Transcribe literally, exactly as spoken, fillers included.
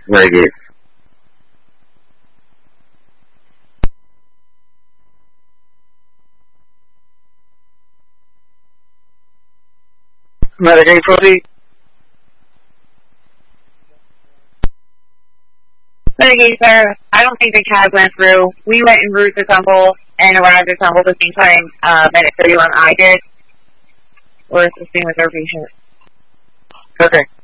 Very good. Medicaid proceed. Medicaid, sir. I don't think the cab went through. We went en route to Temple and arrived at Temple at the same time uh, Medic thirty-one I did. We're assisting with our patient. Okay.